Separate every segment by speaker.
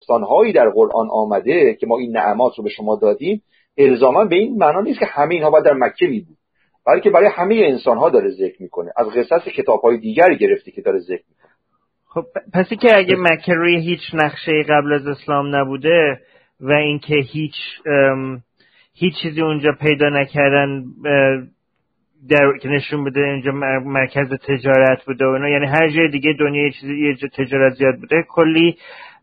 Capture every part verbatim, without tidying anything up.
Speaker 1: داستان‌هایی در قرآن آمده که ما این نعمات رو به شما دادیم، الزاما به این معنا نیست که همه اینها باید در مکه می بود، بلکه برای همه انسان‌ها داره ذکر میکنه. از قصص کتاب‌های دیگری گرفته که داره ذکر میکنه.
Speaker 2: خب پس که اگه مکه روی هیچ نقشه قبل از اسلام نبوده و اینکه هیچ هیچ چیزی اونجا پیدا نکردن در که نشون بده اینجا مرکز تجارت بوده و اینا، یعنی هر جای دیگه دنیا یه چیزی یه جا تجارت زیاد بوده، کلی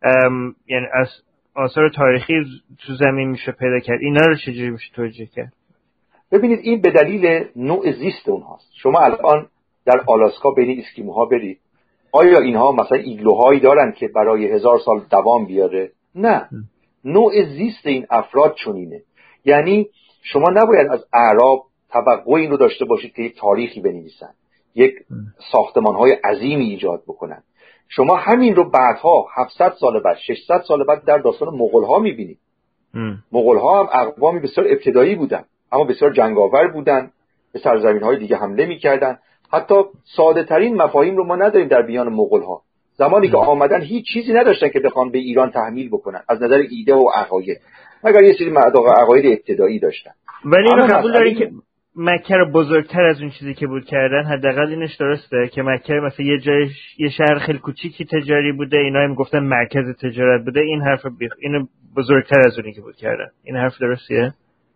Speaker 2: یعنی از آثار تاریخی تو زمین میشه پیدا کرد، اینا رو چجوری میشه توجیه کرد؟
Speaker 1: ببینید این به دلیل نوع زیست اونهاست. شما الان در آلاسکا بین اسکیموها برید، آیا اینها مثلا ایگلوهایی دارن که برای هزار سال دوام بیاره؟ نه. نوع زیست این افراد چنینه. یعنی شما نباید از اعراب توقع این رو داشته باشید که یک تاریخی بنویسن، یک ساختمان‌های عظیمی ایجاد بکنن. شما همین رو بعدها هفتصد سال بعد، ششصد سال بعد در داستان مغول‌ها می‌بینید. مغول‌ها هم اقوامی بسیار ابتدایی بودن، اما بسیار جنگاور بودن، به سرزمین‌های دیگه حمله می‌کردن. حتی ساده‌ترین مفاهیم رو ما نداریم در بیان مغول‌ها. زمانی که آمدن هیچ چیزی نداشتن که بخوان به ایران تحمیل بکنن از نظر ایده و عقاید، مگر یه سری عقاید ابتدایی داشتن.
Speaker 2: ولی اینو قبول داری که مکه رو بزرگتر از اون چیزی که بود کردن؟ حداقل اینش درسته که مکه مثلا یه جای یه شهر خیلی کوچیکی تجاری بوده، اینا هم گفتن مرکز تجارت بوده، این حرف بیخ اینو بزرگتر از اونی که بود کردن. این حرف درستیه؟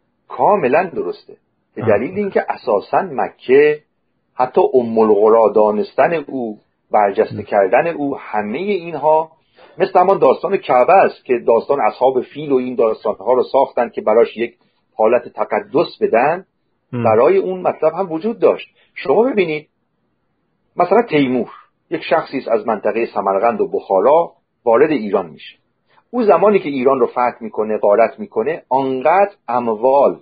Speaker 1: کاملا درسته. به دلیل اینکه اساساً مکه حتی ام القری دانستن او، برجسته کردن او، همه اینها مثل همان داستان کعبه است که داستان اصحاب فیل و این داستانها رو ساختن که براش یک حالت تقدس بدن. برای اون مطلب هم وجود داشت. شما ببینید مثلا تیمور یک شخصی است از منطقه سمرقند و بخارا، وارد ایران میشه. او زمانی که ایران رو فتح میکنه، غارت میکنه، آنقدر اموال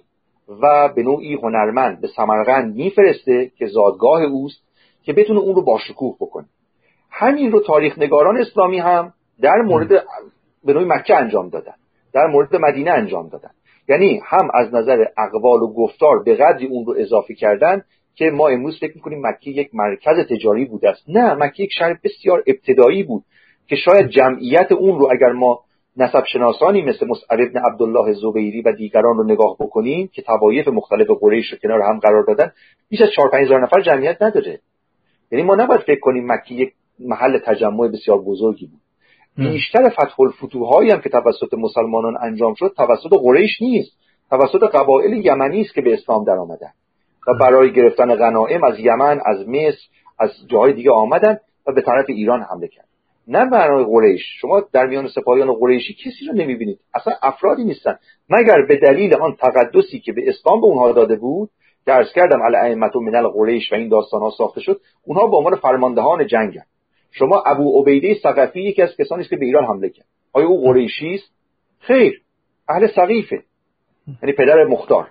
Speaker 1: و به نوعی هنرمند به سمرقند میفرسته که زادگاه اوست که بتونه اون رو باشکوه بکنه. همین رو تاریخ نگاران اسلامی هم در مورد به نوعی مکه انجام دادن، در مورد مدینه انجام دادن. یعنی هم از نظر اقوال و گفتار به قدری اون رو اضافه کردن که ما امروز فکر می‌کنیم مکه یک مرکز تجاری بوده است. نه، مکه یک شهر بسیار ابتدایی بود که شاید جمعیت اون رو اگر ما نسب شناسانی مثل مصعب ابن عبدالله زبیری و دیگران رو نگاه بکنیم که طوایف مختلف قریش رو کنار هم قرار دادن، بیش از چهار پنج هزار نفر جمعیت نداره. یعنی ما نباید فکر کنیم مکه یک محل تجمع بسیار بزرگی بود. بیشتر فتح الفتوحایی هم که توسط مسلمانان انجام شد توسط قریش نیست، توسط قبایل یمنی است که به اسلام در آمدن و برای گرفتن غنایم از یمن، از مصر، از جاهای دیگه آمدن و به طرف ایران حمله کردن. نه برای قریش. شما در میان سپاهیان قریشی کسی رو نمیبینید، اصلا افرادی نیستن مگر به دلیل آن تقدسی که به اسلام به اونها داده بود که عرض کردم الائمه من القریش و این داستان‌ها ساخته شد. اونها به عنوان فرماندهان جنگن. شما ابو عبیده ثقفی یکی از کسانی است که به ایران حمله کرد. آیا او قریشی است؟ خیر، اهل ثقیفه، یعنی پدر مختار،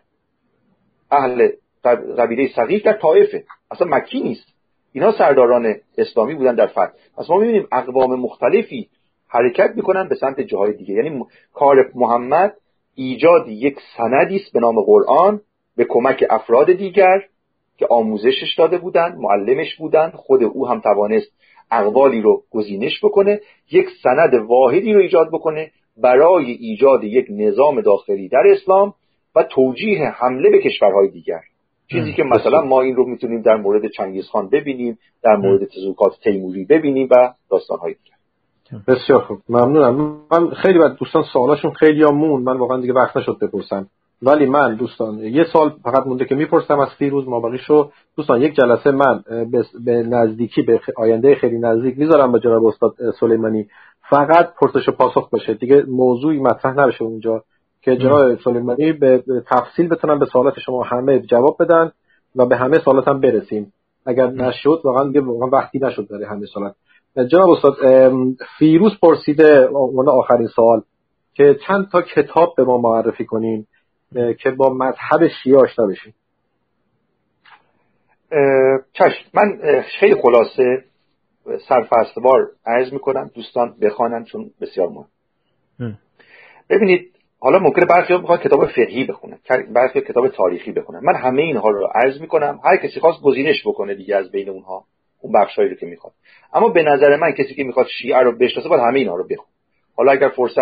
Speaker 1: اهل قبیله ثقیف در طائفه، اصلا مکی نیست. اینا سرداران اسلامی بودن در فتح. پس ما می‌بینیم اقوام مختلفی حرکت می‌کنن به سمت جاهای دیگه. یعنی کار محمد ایجاد یک سندی است به نام قرآن به کمک افراد دیگر که آموزشش داده بودن، معلمش بودن، خود او هم توانست اقوالی رو گزینش بکنه، یک سند واحدی رو ایجاد بکنه برای ایجاد یک نظام داخلی در اسلام و توجیه حمله به کشورهای دیگر. چیزی که مثلا ما این رو میتونیم در مورد چنگیزخان ببینیم، در مورد تزوکات تیموری ببینیم و داستانهای دیگر.
Speaker 3: بسیار خوب، ممنونم. من خیلی بعد دوستان سوالاشون خیلی مون، من واقعا دیگه وقت نشد بپرسم، ولی من دوستان یه سال فقط مونده که میپرسم از فیروز، ما باقیشو دوستان یک جلسه من به نزدیکی به آینده خیلی نزدیک میذارم با جناب استاد سلیمانی، فقط پرسش و پاسخ باشه، دیگه موضوعی مطرح نشه اونجا که جناب سلیمانی به تفصیل بتونن به سوالات شما همه جواب بدن و به همه سوالات هم برسیم. اگر نشد واقعا دیگه وقتی نشد برای همه سوالات. جناب استاد فیروز پرسیده اون آخرین سوال که چند تا کتاب به ما معرفی کنین که با مذهب شیعه آشنا بشیم.
Speaker 1: چشم، من خیلی خلاصه سرفصلوار عرض میکنم، دوستان بخوانن چون بسیار مهم. ببینید حالا ممکنه برخی بخواد کتاب فقهی بخونن، برخی کتاب تاریخی بخونن. من همه اینها رو عرض میکنم، هر کسی خواست گزینش بکنه دیگه از بین اونها اون بخشایی رو که میخواد. اما به نظر من کسی که میخواد شیعه رو بشناسه باید همه اینها رو بخونه. حالا اگر فرصت